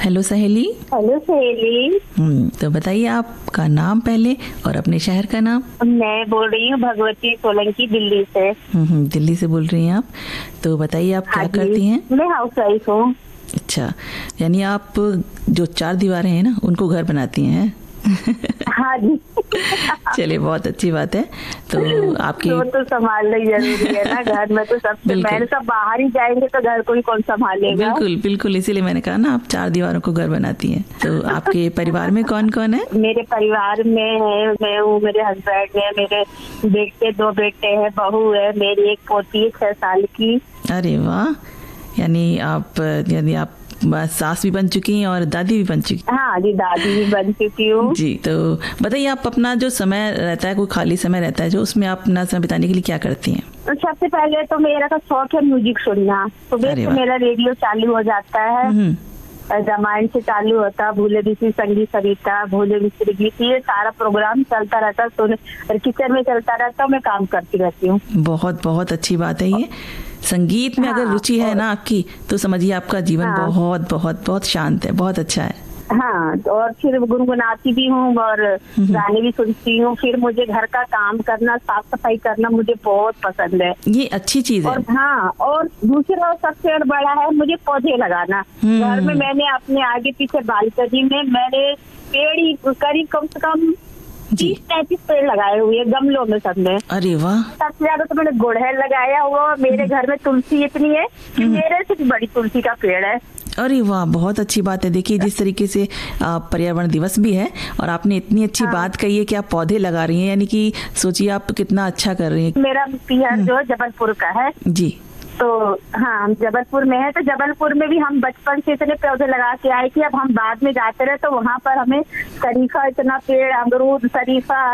Hello सहेली। Hello सहेली। तो बताइए आपका नाम पहले और अपने शहर का नाम। मैं बोल रही हूँ भगवती सोलंकी, दिल्ली से। दिल्ली से बोल रही हैं आप। तो बताइए आप क्या करती हैं? मैं हाउस वाइफ हूँ। अच्छा, यानी आप जो चार दीवारें हैं ना उनको घर बनाती हैं। हाँ जी। चलिए, बहुत अच्छी बात है। तो आपकी तो संभालना ही जरूरी है ना, घर में तो सबसे मैंने सब बाहर ही जाएंगे तो घर को ही कौन संभालेगा। बिल्कुल बिल्कुल, इसीलिए मैंने कहा ना आप चार दीवारों को घर बनाती हैं। तो आपके परिवार में कौन कौन है? मेरे परिवार में है, मैं हूँ, मेरे हस्बैंड है, मेरे बेटे, 2 बेटे हैं, बहू है, मेरी एक पोती है 6 साल की। अरे वाह, यानी आप सास भी बन चुकी हैं और दादी भी बन चुकी। हाँ जी, दादी भी बन चुकी हूँ जी। तो बताइए, आप अपना जो समय रहता है, कोई खाली समय रहता है जो, उसमें आप अपना समय बिताने के लिए क्या करती हैं? सबसे पहले तो मेरा का शौक है म्यूजिक सुनना। सुबह से मेरा रेडियो चालू हो जाता है, रामायण से चालू होता, भूले बिसरी संगीत सरिता, भूले बिसरी गीत, ये सारा प्रोग्राम चलता रहता, सुन और किचन में चलता रहता, मैं काम करती रहती हूँ। बहुत बहुत अच्छी बात है ये। संगीत में अगर रुचि है ना आपकी, तो समझिए आपका जीवन बहुत बहुत बहुत शांत है, बहुत अच्छा है। हाँ, और फिर गुनगुनाती भी हूँ और गाने भी सुनती हूँ। फिर मुझे घर का काम करना, साफ सफाई करना मुझे बहुत पसंद है। ये अच्छी चीज है। और हाँ, और दूसरा सबसे बड़ा है मुझे पौधे लगाना। घर में मैंने अपने आगे पीछे बालकनी में मैंने पेड़ करीब कम से कम 30-35 पेड़ लगाए हुए गमलों में, सब में। अरे वाह। सबसे ज्यादा तो मैंने गुड़हल लगाया हुआ। मेरे घर में तुलसी इतनी है कि मेरे से भी बड़ी तुलसी का पेड़ है। अरे वाह, बहुत अच्छी बात है। देखिए, जिस तरीके से पर्यावरण दिवस भी है और आपने इतनी अच्छी बात कही है कि आप पौधे लगा रही हैं, यानी कि सोचिए आप कितना अच्छा कर रही हैं। मेरा पियर जो जबलपुर का है जी। तो हाँ, जबलपुर में है। तो जबलपुर में भी हम बचपन से इतने पौधे लगा के आए कि अब हम बाद में जाते रहे तो वहाँ पर हमें शरीफा, इतना पेड़, अमरूद, शरीफा